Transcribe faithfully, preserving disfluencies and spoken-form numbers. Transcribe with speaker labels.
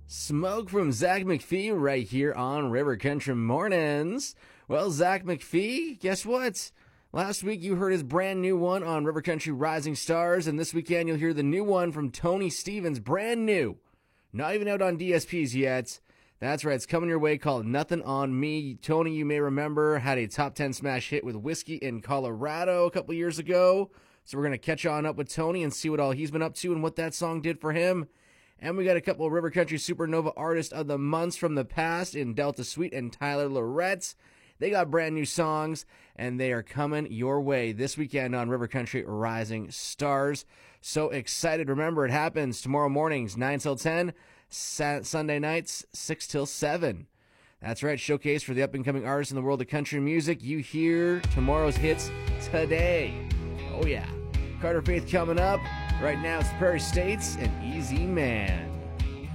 Speaker 1: Smoke from Zach McPhee right here on River Country Mornings. Well, Zach McPhee, guess what? Last week you heard his brand new one on River Country Rising Stars, and this weekend you'll hear the new one from Tony Stevens, brand new. Not even out on D S Ps yet. That's right, it's coming your way, called Nothing on Me. Tony, you may remember, had a top ten smash hit with Whiskey in Colorado a couple years ago. So we're going to catch on up with Tony and see what all he's been up to and what that song did for him. And we got a couple of River Country Supernova Artist of the Months from the past in Delta Sweet and Tyler Lorette. They got brand new songs, and they are coming your way this weekend on River Country Rising Stars. So excited. Remember, it happens tomorrow mornings, nine till ten, Sa- Sunday nights, six till seven. That's right, showcase for the up-and-coming artists in the world of country music. You hear tomorrow's hits today. Oh, yeah. Carter Faith coming up. Right now, it's the Prairie States and Easy Man.